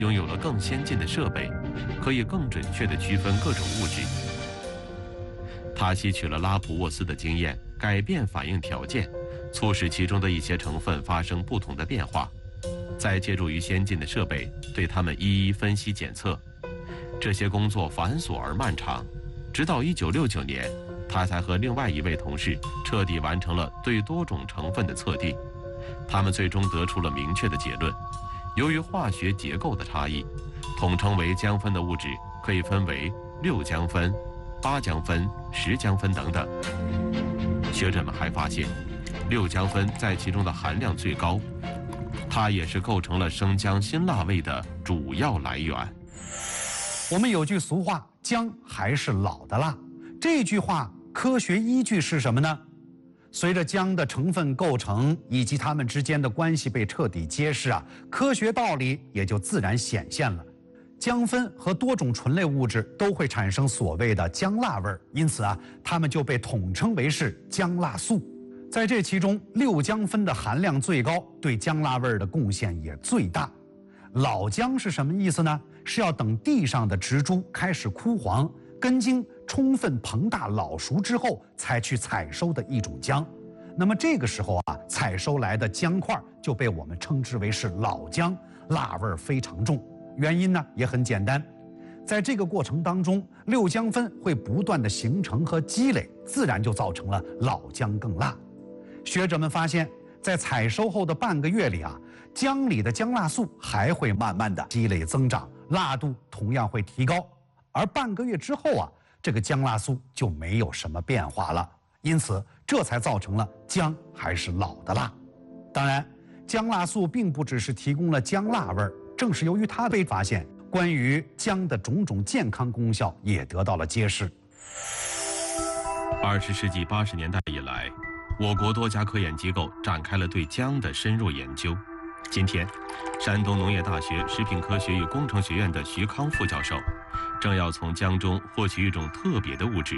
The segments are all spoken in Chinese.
拥有了更先进的设备，可以更准确地区分各种物质。他吸取了拉普沃斯的经验，改变反应条件，促使其中的一些成分发生不同的变化，再借助于先进的设备对它们一一分析检测。这些工作繁琐而漫长，直到1969年，他才和另外一位同事彻底完成了对多种成分的测定。他们最终得出了明确的结论：由于化学结构的差异，统称为浆酚的物质可以分为6浆酚、8浆酚、10浆酚等等。学者们还发现，6浆酚在其中的含量最高，它也是构成了生姜辛辣味的主要来源。 我们有句俗话，姜还是老的辣。这句话科学依据是什么呢？随着姜的成分构成以及它们之间的关系被彻底揭示科学道理也就自然显现了。姜酚和多种醇类物质都会产生所谓的姜辣味，因此它们就被统称为是姜辣素。在这其中，6姜酚的含量最高，对姜辣味的贡献也最大。老姜是什么意思呢？是要等地上的植株开始枯黄，根茎充分膨大老熟之后才去采收的一种姜。那么这个时候采收来的姜块就被我们称之为是老姜，辣味非常重。原因呢也很简单，在这个过程当中，6姜酚会不断的形成和积累，自然就造成了老姜更辣。学者们发现，在采收后的半个月里姜里的姜辣素还会慢慢的积累增长，辣度同样会提高。而半个月之后这个姜辣素就没有什么变化了，因此这才造成了姜还是老的辣。当然，姜辣素并不只是提供了姜辣味，正是由于它被发现，关于姜的种种健康功效也得到了揭示。 20世纪80年代以来，我国多家科研机构展开了对姜的深入研究。今天，山东农业大学食品科学与工程学院的徐康副教授，正要从姜中获取一种特别的物质。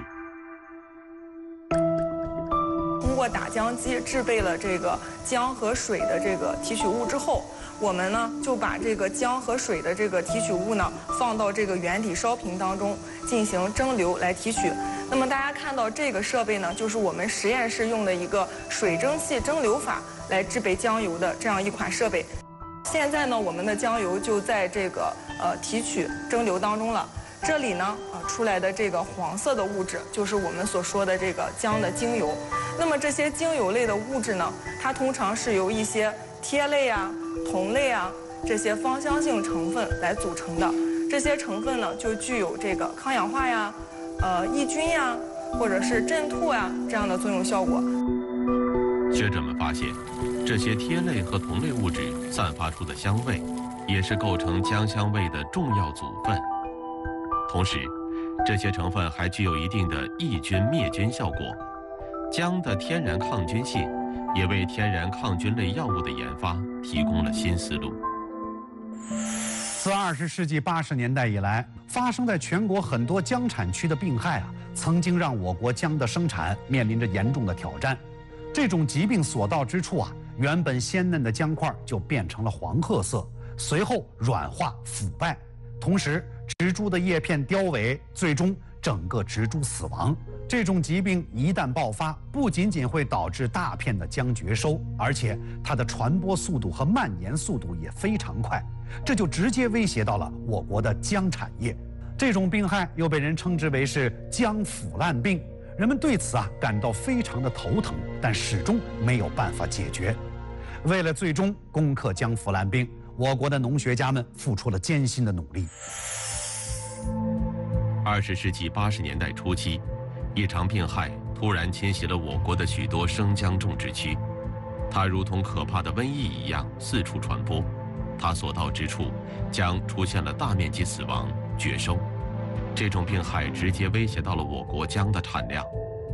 通过打姜机制备了这个姜和水的这个提取物之后，我们呢就把这个姜和水的这个提取物呢放到这个圆底烧瓶当中进行蒸馏来提取。那么大家看到这个设备呢，就是我们实验室用的一个水蒸气蒸馏法来制备姜油的这样一款设备。现在呢，我们的姜油就在这个提取蒸馏当中了。这里呢出来的这个黄色的物质就是我们所说的这个姜的精油。那么这些精油类的物质呢，它通常是由一些萜类酮类这些芳香性成分来组成的。这些成分呢就具有这个抗氧化抑菌或者是镇吐这样的作用效果。 学者们发现，这些萜类和酮类物质散发出的香味，也是构成姜香味的重要组分。同时，这些成分还具有一定的抑菌灭菌效果。姜的天然抗菌性，也为天然抗菌类药物的研发提供了新思路。 自20世纪80年代以来，发生在全国很多姜产区的病害曾经让我国姜的生产面临着严重的挑战。这种疾病所到之处原本鲜嫩的姜块就变成了黄褐色，随后软化腐败，同时植株的叶片凋萎，最终整个植株死亡。这种疾病一旦爆发，不仅仅会导致大片的姜绝收，而且它的传播速度和蔓延速度也非常快，这就直接威胁到了我国的姜产业。这种病害又被人称之为是姜腐烂病，人们对此感到非常的头疼，但始终没有办法解决。为了最终攻克姜腐烂病，我国的农学家们付出了艰辛的努力。 20世纪80年代初期，一场病害突然侵袭了我国的许多生姜种植区，它如同可怕的瘟疫一样四处传播。它所到之处，姜出现了大面积死亡、绝收。这种病害直接威胁到了我国姜的产量。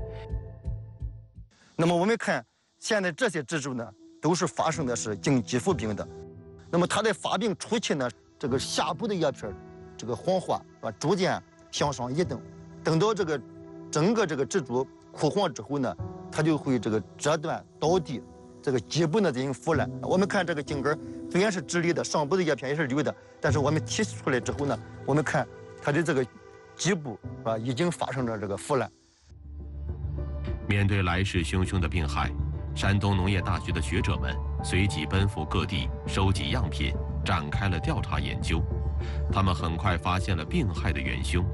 那么我们看，现在这些植株呢，都是发生的是茎肌腐病的。那么它在发病初期呢，这个下部的叶片这个黄化逐渐向上移动，等到这个整个这个植株枯黄之后呢，它就会这个折断倒地，这个基部呢进行腐烂。我们看这个茎根虽然是直立的，上部的叶片也是绿的，但是我们提取出来之后呢，我们看它的这个基部已经发生了这个腐烂。 面对来势汹汹的病害，山东农业大学的学者们随即奔赴各地收集样品，展开了调查研究。他们很快发现了病害的元凶。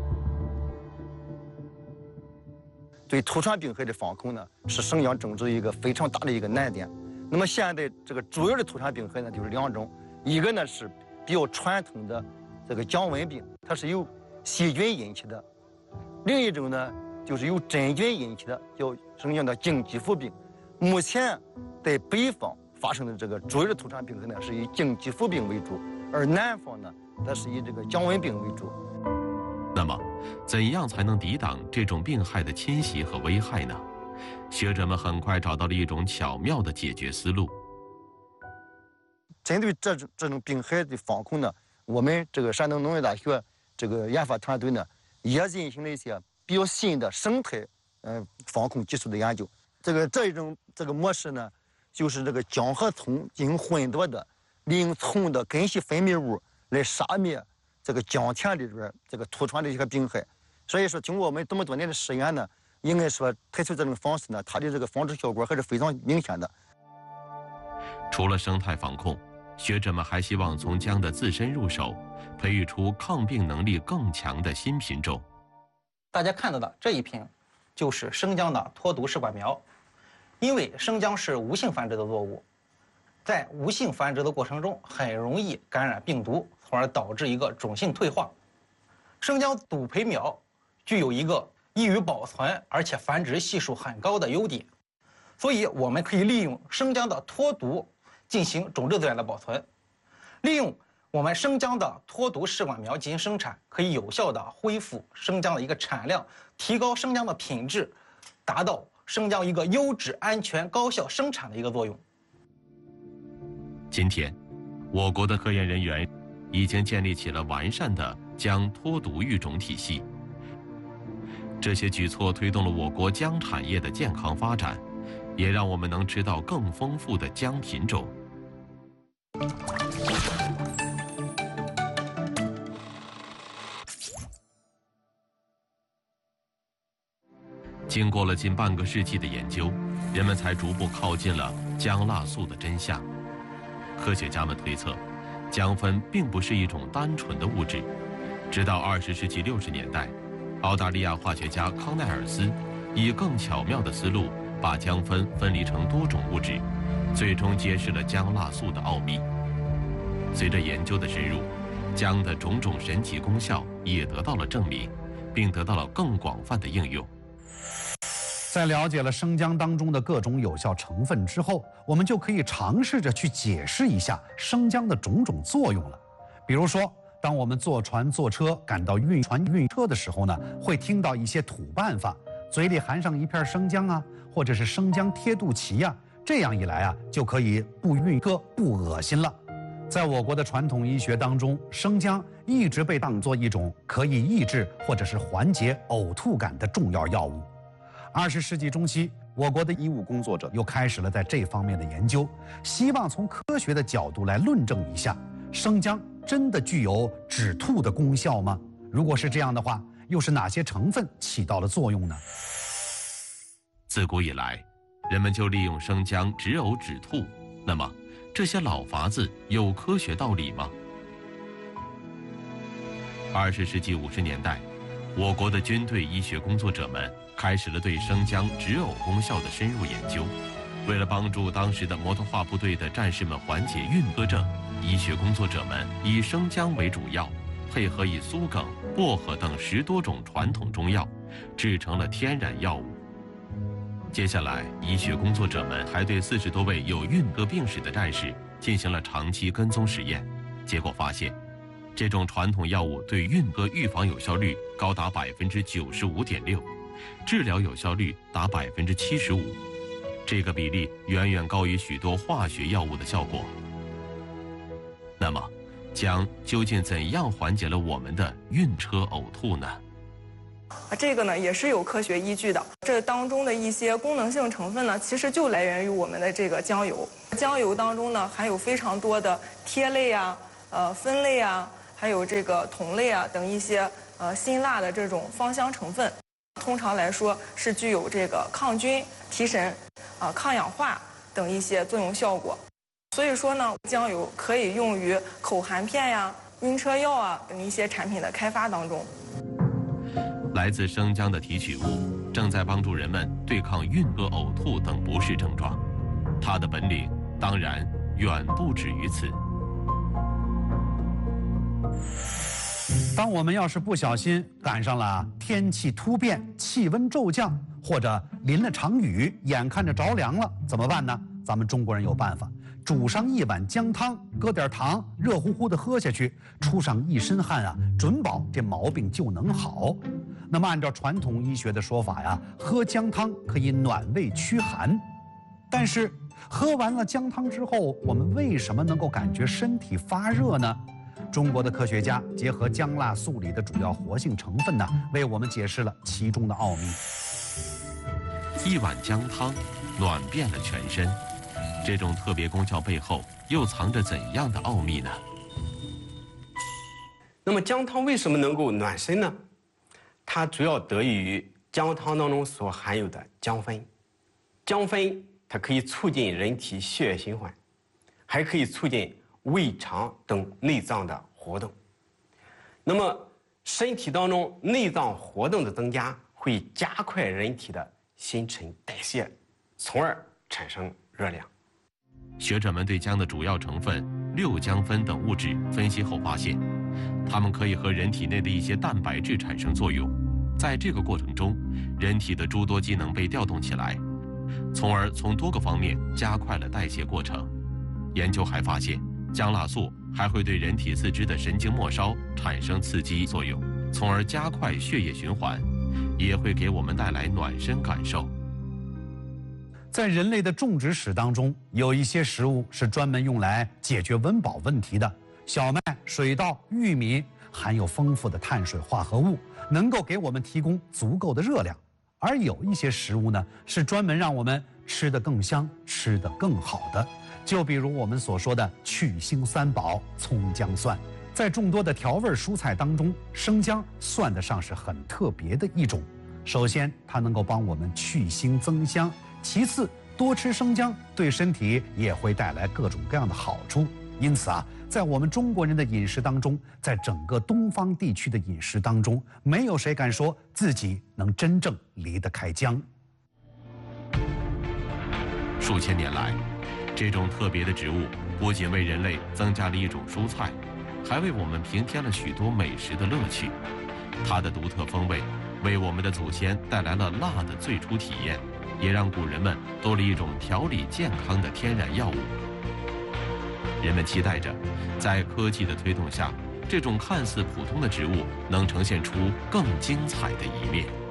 对土传病害的防控呢，是生姜种植一个非常大的一个难点。那么现在这个主要的土传病害呢，就是2种，一个呢是比较传统的这个姜瘟病，它是由细菌引起的；另一种呢就是由真菌引起的，叫生姜的茎肌肤病。目前在北方发生的这个主要的土传病害呢，是以茎肌肤病为主，而南方呢，它是以这个姜瘟病为主。 那么，怎样才能抵挡这种病害的侵袭和危害呢？学者们很快找到了一种巧妙的解决思路。 针对这种病害的防控呢，我们这个山东农业大学这个研发团队呢，也进行了一些比较新的生态防控技术的研究。这种模式呢，就是这个姜和葱进行混合的，利用葱的根系分泌物来杀灭这个姜田里边这个土传的一些病害。所以说，经过我们这么多年的实验呢，应该说采取这种方式呢，它的这个防治效果还是非常明显的。 除了生态防控，学者们还希望从姜的自身入手，培育出抗病能力更强的新品种。 大家看到的这一瓶，就是生姜的脱毒试管苗。因为生姜是无性繁殖的作物，在无性繁殖的过程中，很容易感染病毒，从而导致一个种性退化。生姜肚培苗具有一个易于保存，而且繁殖系数很高的优点，所以我们可以利用生姜的脱毒进行种质资源的保存，利用我们生姜的脱毒试管苗进行生产，可以有效的恢复生姜的一个产量，提高生姜的品质，达到生姜一个优质、安全、高效生产的一个作用。 今天，我国的科研人员已经建立起了完善的姜脱毒育种体系。这些举措推动了我国姜产业的健康发展，也让我们能吃到更丰富的姜品种。经过了近半个世纪的研究，人们才逐步靠近了姜蜡素的真相。科学家们推测，姜酚并不是一种单纯的物质。直到20世纪60年代，澳大利亚化学家康奈尔斯以更巧妙的思路，把姜酚分离成多种物质，最终揭示了姜蜡素的奥秘。随着研究的深入，姜的种种神奇功效也得到了证明，并得到了更广泛的应用。 在了解了生姜当中的各种有效成分之后，我们就可以尝试着去解释一下生姜的种种作用了。比如说，当我们坐船坐车赶到运车的时候呢，会听到一些土办法，嘴里含上一片生姜啊，或者是生姜贴肚脐呀，这样一来啊，就可以不晕车不恶心了。在我国的传统医学当中，生姜一直被当作一种可以抑制或者是缓解呕吐感的重要药物。20世纪中期，我国的医务工作者又开始了在这方面的研究，希望从科学的角度来论证一下，生姜真的具有止吐的功效吗？如果是这样的话，又是哪些成分起到了作用呢？ 自古以来，人们就利用生姜止呕止吐。那么，这些老法子有科学道理吗？20世纪50年代，我国的军队医学工作者们开始了对生姜止呕功效的深入研究。为了帮助当时的摩托化部队的战士们缓解晕车症，医学工作者们以生姜为主药，配合以苏梗、薄荷等10多种传统中药，制成了天然药物。接下来，医学工作者们还对40多位有晕车病史的战士进行了长期跟踪实验，结果发现，这种传统药物对晕车预防有效率高达95.6%，治疗有效率达75%，这个比例远远高于许多化学药物的效果。那么，姜究竟怎样缓解了我们的晕车呕吐呢？ 这个呢也是有科学依据的。这当中的一些功能性成分呢，其实就来源于我们的这个姜油。姜油当中呢含有非常多的萜类啊、酚类啊，还有这个酮类啊等一些辛辣的这种芳香成分。通常来说是具有这个抗菌、提神、抗氧化等一些作用效果。所以说呢，姜油可以用于口含片呀、晕车药啊等一些产品的开发当中。 来自生姜的提取物正在帮助人们对抗晕和呕吐等不适症状，它的本领当然远不止于此。 当我们要是不小心赶上了天气突变、气温骤降，或者淋了场雨，眼看着着凉了，怎么办呢？咱们中国人有办法，煮上一碗姜汤，搁点糖，热乎乎的喝下去，出上一身汗啊，准保这毛病就能好。那么按照传统医学的说法呀，喝姜汤可以暖胃驱寒。但是喝完了姜汤之后，我们为什么能够感觉身体发热呢？中国的科学家结合姜辣素里的主要活性成分呢，为我们解释了其中的奥秘。 一碗姜汤暖遍了全身，这种特别功效背后又藏着怎样的奥秘呢？ 那么姜汤为什么能够暖身呢？它主要得益于姜汤当中所含有的姜酚。姜酚它可以促进人体血液循环，还可以促进胃肠等内脏的活动。那么身体当中内脏活动的增加，会加快人体的新陈代谢，从而产生热量。 学者们对姜的主要成分六姜酚等物质分析后发现，它们可以和人体内的一些蛋白质产生作用，在这个过程中，人体的诸多机能被调动起来，从而从多个方面加快了代谢过程。研究还发现，姜辣素还会对人体四肢的神经末梢产生刺激作用，从而加快血液循环，也会给我们带来暖身感受。 在人类的种植史当中，有一些食物是专门用来解决温饱问题的。小麦、水稻、玉米含有丰富的碳水化合物，能够给我们提供足够的热量。而有一些食物呢，是专门让我们吃得更香、吃得更好的。就比如我们所说的去腥三宝葱姜蒜。在众多的调味蔬菜当中，生姜算得上是很特别的一种。首先，它能够帮我们去腥增香；其次，多吃生姜对身体也会带来各种各样的好处。因此啊，在我们中国人的饮食当中，在整个东方地区的饮食当中，没有谁敢说自己能真正离得开姜。 数千年来，这种特别的植物不仅为人类增加了一种蔬菜，还为我们平添了许多美食的乐趣。它的独特风味为我们的祖先带来了辣的最初体验，也让古人们多了一种调理健康的天然药物。人们期待着，在科技的推动下，这种看似普通的植物能呈现出更精彩的一面。